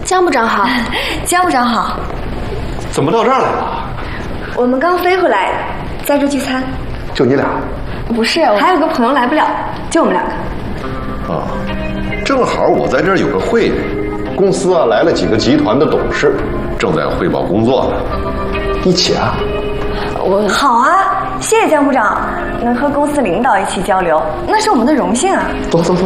江部长好， 江部长好。 怎么到这儿来了？ 我们刚飞回来，在这聚餐。 就你俩？ 不是，还有个朋友来不了，就我们两个。 啊，正好我在这儿有个会，公司啊来了几个集团的董事，正在汇报工作呢。一起啊？ 好啊，谢谢江部长，能和公司领导一起交流，那是我们的荣幸啊。 走走走。